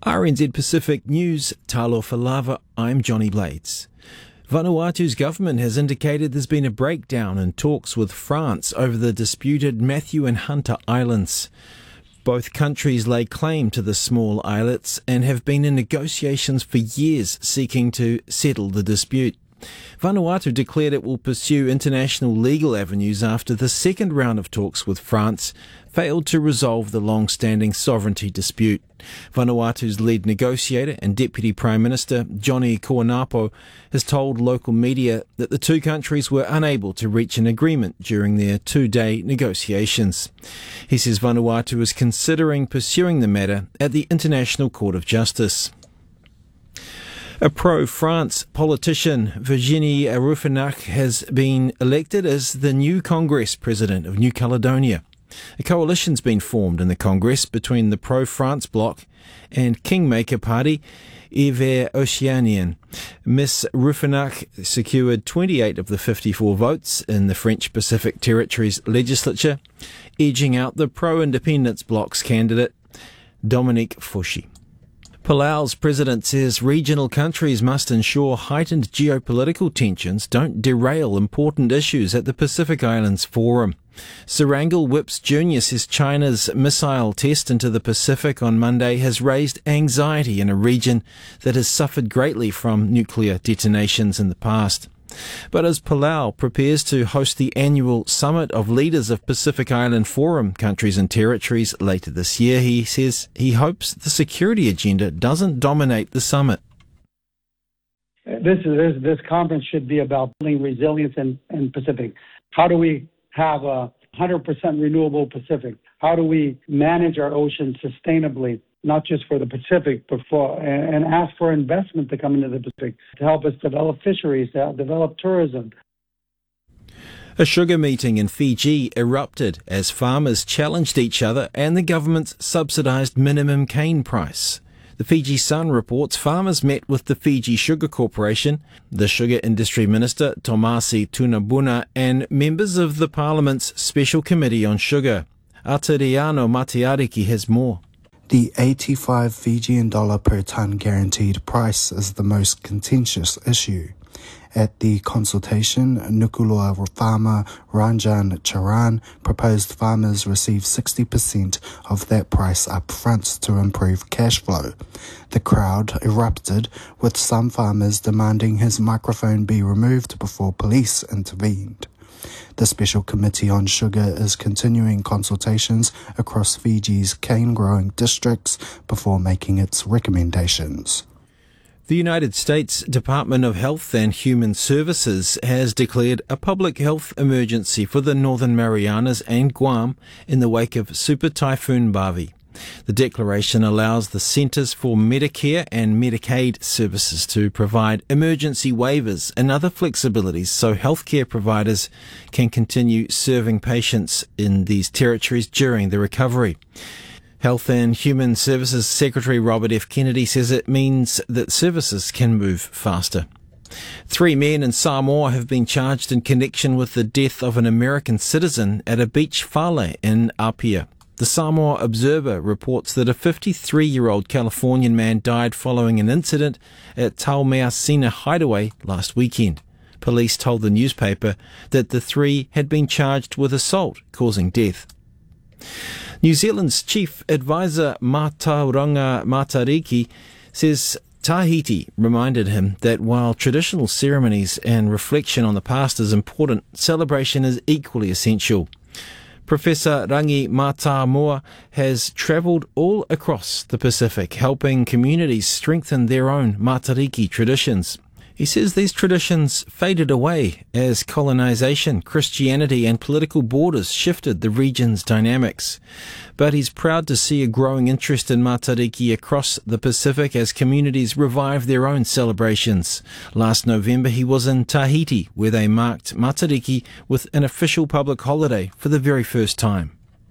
RNZ Pacific News, Talofa Lava, I'm Johnny Blades. Vanuatu's government has indicated there's been a breakdown in talks with France over the disputed Matthew and Hunter Islands. Both countries lay claim to the small islets and have been in negotiations for years seeking to settle the dispute. Vanuatu declared it will pursue international legal avenues after the second round of talks with France failed to resolve the long-standing sovereignty dispute. Vanuatu's lead negotiator and Deputy Prime Minister, Johnny Koanapo, has told local media that the two countries were unable to reach an agreement during their two-day negotiations. He says Vanuatu is considering pursuing the matter at the International Court of Justice. A pro-France politician, Virginie Rouffenac, has been elected as the new Congress President of New Caledonia. A coalition's been formed in the Congress between the pro-France bloc and Kingmaker Party, Hiver Oceanien. Miss Rouffenac secured 28 of the 54 votes in the French Pacific Territories legislature, edging out the pro-independence bloc's candidate, Dominique Fauchy. Palau's president says regional countries must ensure heightened geopolitical tensions don't derail important issues at the Pacific Islands Forum. Sarangel Whips Jr. says China's missile test into the Pacific on Monday has raised anxiety in a region that has suffered greatly from nuclear detonations in the past. But as Palau prepares to host the annual Summit of Leaders of Pacific Island Forum countries and territories later this year, he says he hopes the security agenda doesn't dominate the summit. This conference should be about building resilience in Pacific. How do we have a 100% renewable Pacific? How do we manage our oceans sustainably, not just for the Pacific, but and ask for investment to come into the Pacific to help us develop fisheries, to develop tourism. A sugar meeting in Fiji erupted as farmers challenged each other and the government's subsidised minimum cane price. The Fiji Sun reports farmers met with the Fiji Sugar Corporation, the Sugar Industry Minister Tomasi Tunabuna, and members of the Parliament's Special Committee on Sugar. Atiriano Matiariki has more. The 85 Fijian dollar per tonne guaranteed price is the most contentious issue. At the consultation, Nuku'alofa farmer Ranjan Charan proposed farmers receive 60% of that price up front to improve cash flow. The crowd erupted, with some farmers demanding his microphone be removed before police intervened. The Special Committee on Sugar is continuing consultations across Fiji's cane-growing districts before making its recommendations. The United States Department of Health and Human Services has declared a public health emergency for the Northern Marianas and Guam in the wake of Super Typhoon Bavi. The declaration allows the Centers for Medicare and Medicaid Services to provide emergency waivers and other flexibilities so healthcare providers can continue serving patients in these territories during the recovery. Health and Human Services Secretary Robert F. Kennedy says it means that services can move faster. 3 men in Samoa have been charged in connection with the death of an American citizen at a beach fale in Apia. The Samoa Observer reports that a 53-year-old Californian man died following an incident at Taumeasina Hideaway last weekend. Police told the newspaper that the 3 had been charged with assault causing death. New Zealand's chief advisor Matauranga Matariki says Tahiti reminded him that while traditional ceremonies and reflection on the past is important, celebration is equally essential. Professor Rangi Matamua has travelled all across the Pacific, helping communities strengthen their own Matariki traditions. He says these traditions faded away as colonisation, Christianity and political borders shifted the region's dynamics. But he's proud to see a growing interest in Matariki across the Pacific as communities revive their own celebrations. Last November he was in Tahiti, where they marked Matariki with an official public holiday for the very first time.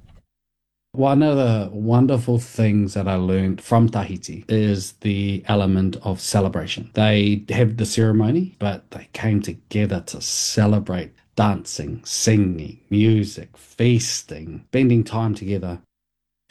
One of the wonderful things that I learned from Tahiti is the element of celebration. They have the ceremony, but they came together to celebrate dancing, singing, music, feasting, spending time together.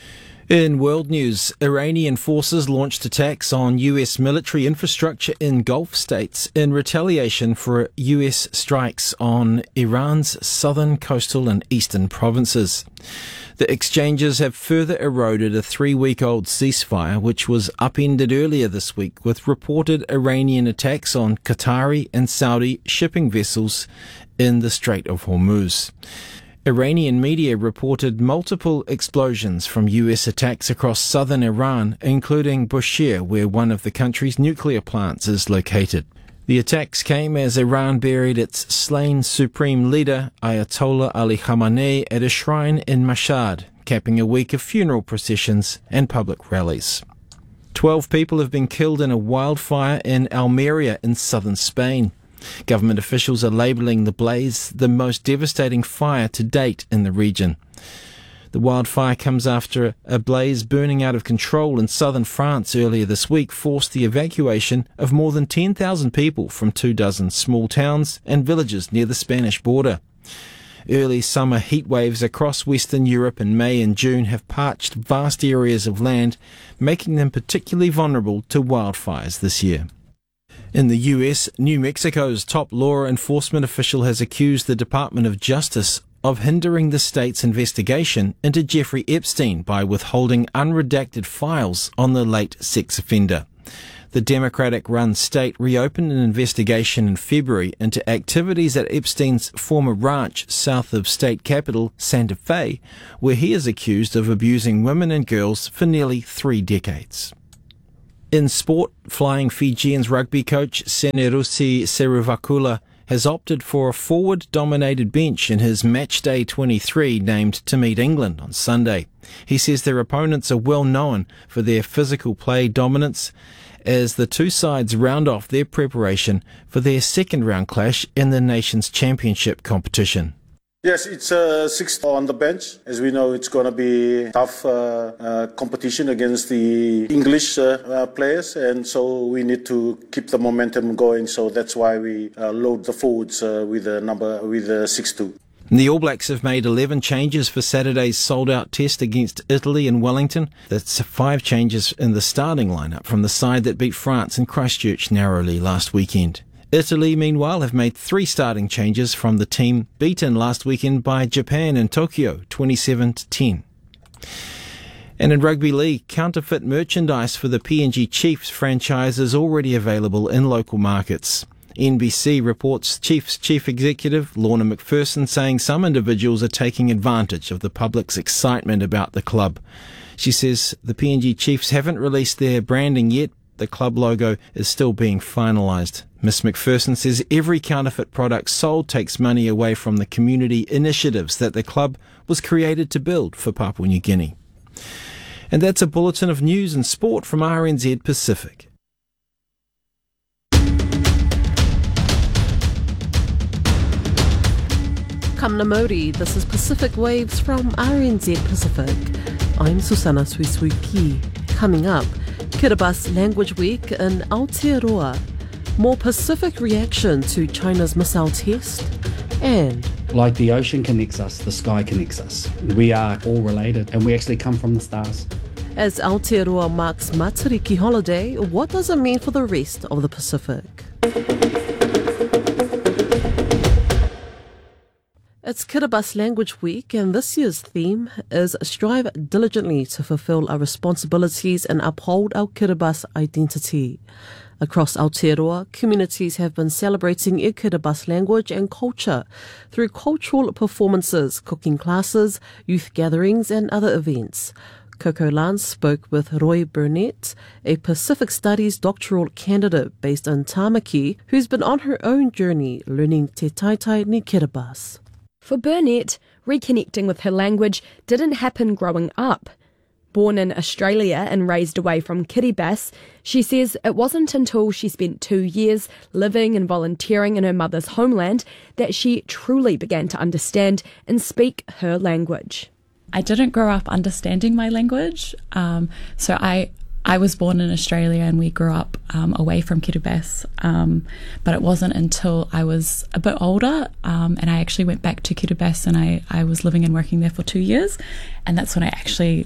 In world news, Iranian forces launched attacks on US military infrastructure in Gulf states in retaliation for US strikes on Iran's southern, coastal and eastern provinces. The exchanges have further eroded a 3-week-old ceasefire, which was upended earlier this week with reported Iranian attacks on Qatari and Saudi shipping vessels in the Strait of Hormuz. Iranian media reported multiple explosions from US attacks across southern Iran, including Bushehr, where one of the country's nuclear plants is located. The attacks came as Iran buried its slain supreme leader, Ayatollah Ali Khamenei, at a shrine in Mashhad, capping a week of funeral processions and public rallies. 12 people have been killed in a wildfire in Almeria in southern Spain. Government officials are labelling the blaze the most devastating fire to date in the region. The wildfire comes after a blaze burning out of control in southern France earlier this week forced the evacuation of more than 10,000 people from 24 small towns and villages near the Spanish border. Early summer heat waves across Western Europe in May and June have parched vast areas of land, making them particularly vulnerable to wildfires this year. In the US, New Mexico's top law enforcement official has accused the Department of Justice of hindering the state's investigation into Jeffrey Epstein by withholding unredacted files on the late sex offender. The Democratic-run state reopened an investigation in February into activities at Epstein's former ranch south of state capital Santa Fe, where he is accused of abusing women and girls for nearly 3 decades. In sport, flying Fijians rugby coach Senerusi Seruvakula has opted for a forward-dominated bench in his Matchday 23 named to meet England on Sunday. He says their opponents are well known for their physical play dominance as the two sides round off their preparation for their second-round clash in the Nations Championship competition. Yes, it's 6 on the bench. As we know, it's going to be tough competition against the English players, and so we need to keep the momentum going. So that's why we load the forwards with the 6-2. The All Blacks have made 11 changes for Saturday's sold-out test against Italy in Wellington. That's 5 changes in the starting lineup from the side that beat France in Christchurch narrowly last weekend. Italy, meanwhile, have made 3 starting changes from the team beaten last weekend by Japan in Tokyo, 27-10. And in rugby league, counterfeit merchandise for the PNG Chiefs franchise is already available in local markets. NBC reports Chiefs Chief Executive Lorna McPherson saying some individuals are taking advantage of the public's excitement about the club. She says the PNG Chiefs haven't released their branding yet. The club logo is still being finalised. Ms McPherson says every counterfeit product sold takes money away from the community initiatives that the club was created to build for Papua New Guinea. And that's a bulletin of news and sport from RNZ Pacific. Kamna Modi, this is Pacific Waves from RNZ Pacific. I'm Susana Suisuiki. Coming up, Kiribati Language Week in Aotearoa. More Pacific reaction to China's missile test. And like the ocean connects us, the sky connects us. We are all related and we actually come from the stars. As Aotearoa marks Matariki holiday, what does it mean for the rest of the Pacific? It's Kiribati Language Week, and this year's theme is Strive diligently to fulfill our responsibilities and uphold our Kiribati identity. Across Aotearoa, communities have been celebrating Kiribati language and culture through cultural performances, cooking classes, youth gatherings and other events. Coco Lance spoke with Roy Burnett, a Pacific Studies doctoral candidate based in Tamaki, who's been on her own journey learning Te Taitai ni Kiribati. For Burnett, reconnecting with her language didn't happen growing up. Born in Australia and raised away from Kiribati, she says it wasn't until she spent 2 years living and volunteering in her mother's homeland that she truly began to understand and speak her language. I didn't grow up understanding my language, so I was born in Australia and we grew up away from Kiribati, but it wasn't until I was a bit older and I actually went back to Kiribati and I was living and working there for 2 years, and that's when I actually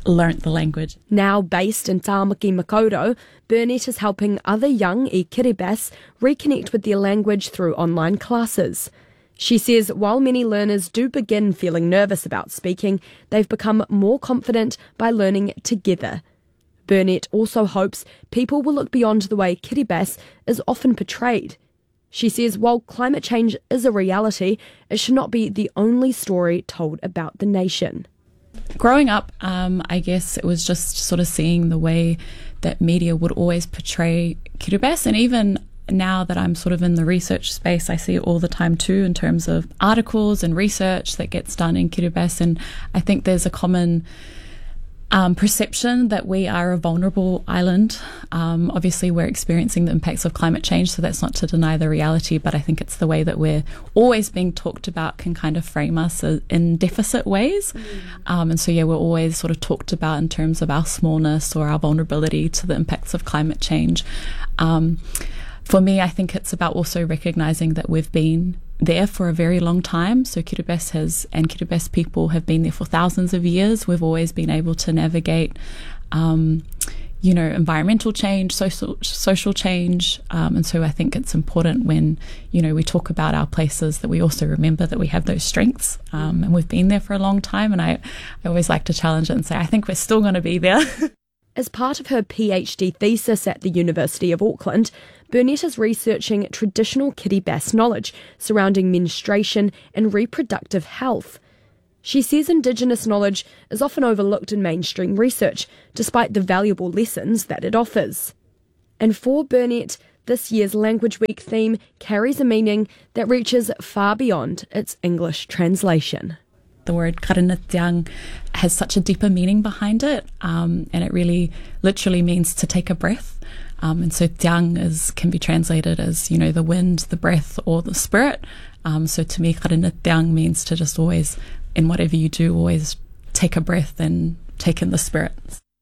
learnt the language. Now based in Tāmaki Makaurau, Burnett is helping other young i Kiribati reconnect with their language through online classes. She says while many learners do begin feeling nervous about speaking, they've become more confident by learning together. Burnett also hopes people will look beyond the way Kiribati is often portrayed. She says while climate change is a reality, it should not be the only story told about the nation. Growing up, I guess it was just sort of seeing the way that media would always portray Kiribati, and even now that I'm sort of in the research space, I see it all the time too in terms of articles and research that gets done in Kiribati, and I think there's a common perception that we are a vulnerable island. Obviously, we're experiencing the impacts of climate change, so that's not to deny the reality, but I think it's the way that we're always being talked about can kind of frame us in deficit ways. And so, we're always sort of talked about in terms of our smallness or our vulnerability to the impacts of climate change. For me, I think it's about also recognising that we've been there for a very long time. So Kiribati people have been there for thousands of years. We've always been able to navigate, environmental change, social change. And so I think it's important when, we talk about our places that we also remember that we have those strengths. And we've been there for a long time. And I always like to challenge it and say, I think we're still going to be there. As part of her PhD thesis at the University of Auckland, Burnett is researching traditional Kiribati knowledge surrounding menstruation and reproductive health. She says Indigenous knowledge is often overlooked in mainstream research, despite the valuable lessons that it offers. And for Burnett, this year's Language Week theme carries a meaning that reaches far beyond its English translation. The word karanatiang has such a deeper meaning behind it, and it really literally means to take a breath. And so tiang can be translated as, the wind, the breath, or the spirit. So to me, karanatiang means to just always, in whatever you do, always take a breath and take in the spirit.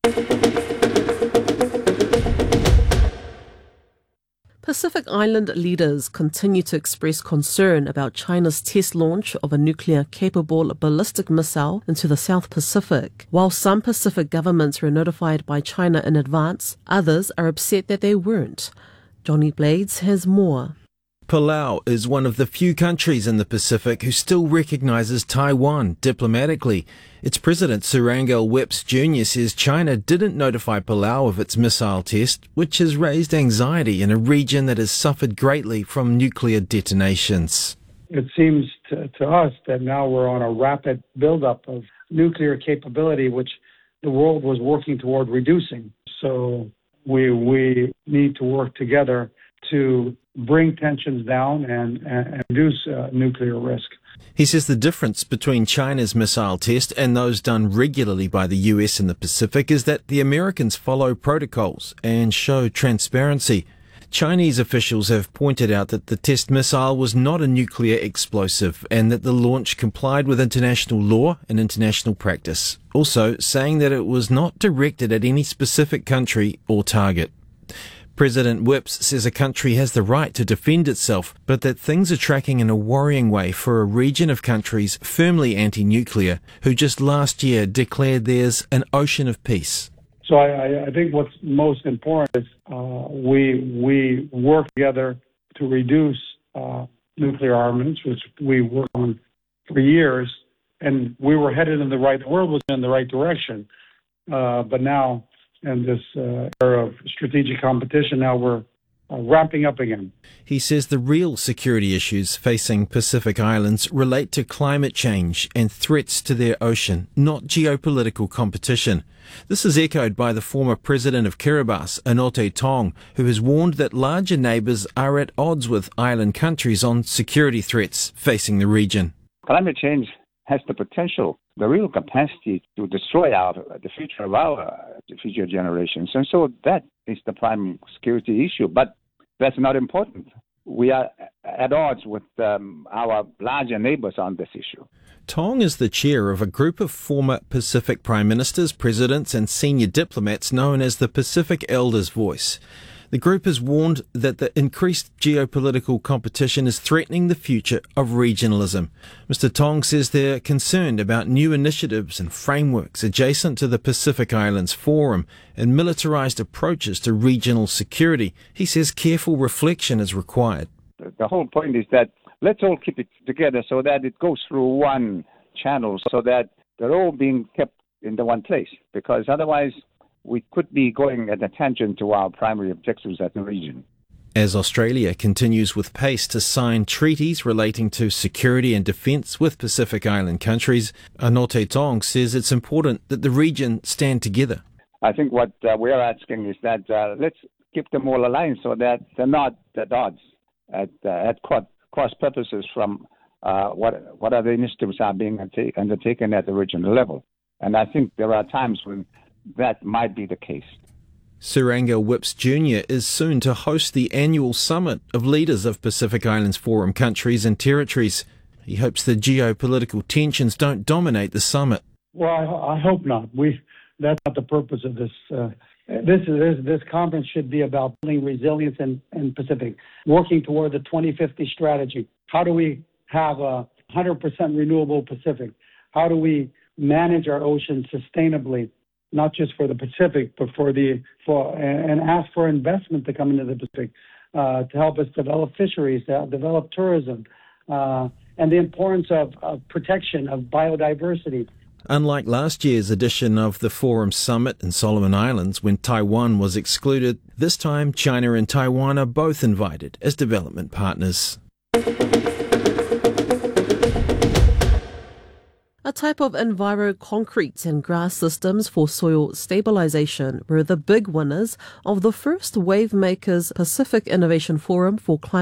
Pacific Island leaders continue to express concern about China's test launch of a nuclear-capable ballistic missile into the South Pacific. While some Pacific governments were notified by China in advance, others are upset that they weren't. Johnny Blades has more. Palau is one of the few countries in the Pacific who still recognises Taiwan diplomatically. Its president, Surangel Whips Jr. says China didn't notify Palau of its missile test, which has raised anxiety in a region that has suffered greatly from nuclear detonations. It seems to us that now we're on a rapid buildup of nuclear capability, which the world was working toward reducing. So we need to work together to bring tensions down and reduce nuclear risk. He says the difference between China's missile test and those done regularly by the US in the Pacific is that the Americans follow protocols and show transparency. Chinese officials have pointed out that the test missile was not a nuclear explosive and that the launch complied with international law and international practice, also saying that it was not directed at any specific country or target. President Whips says a country has the right to defend itself, but that things are tracking in a worrying way for a region of countries firmly anti-nuclear who just last year declared theirs an ocean of peace. So I think what's most important is we work together to reduce nuclear armaments, which we worked on for years, and we were headed in the world was in the right direction. But now, in this era of strategic competition, now we're ramping up again. He says the real security issues facing Pacific Islands relate to climate change and threats to their ocean, not geopolitical competition. This is echoed by the former president of Kiribati, Anote Tong, who has warned that larger neighbours are at odds with island countries on security threats facing the region. Climate change has the potential, the real capacity to destroy the future of our future generations. And so that is the prime security issue. But that's not important. We are at odds with our larger neighbors on this issue. Tong is the chair of a group of former Pacific prime ministers, presidents and senior diplomats known as the Pacific Elders' Voice. The group has warned that the increased geopolitical competition is threatening the future of regionalism. Mr. Tong says they're concerned about new initiatives and frameworks adjacent to the Pacific Islands Forum and militarized approaches to regional security. He says careful reflection is required. The whole point is that let's all keep it together so that it goes through one channel, so that they're all being kept in the one place, because otherwise we could be going at a tangent to our primary objectives as a region. As Australia continues with pace to sign treaties relating to security and defence with Pacific Island countries, Anote Tong says it's important that the region stand together. I think what we're asking is that let's keep them all aligned so that they're not at odds, at cross purposes from what other initiatives are being undertaken at the regional level. And I think there are times when that might be the case. Suranga Whips Jr. is soon to host the annual summit of leaders of Pacific Islands Forum countries and territories. He hopes the geopolitical tensions don't dominate the summit. Well, I hope not. That's not the purpose of this. This conference should be about building resilience in Pacific, working toward the 2050 strategy. How do we have a 100% renewable Pacific? How do we manage our oceans sustainably, not just for the Pacific, but and ask for investment to come into the Pacific to help us develop fisheries, to develop tourism, and the importance of protection of biodiversity. Unlike last year's edition of the Forum Summit in Solomon Islands, when Taiwan was excluded, this time China and Taiwan are both invited as development partners. A type of enviro-concrete and grass systems for soil stabilization were the big winners of the first Wavemakers Pacific Innovation Forum for Climate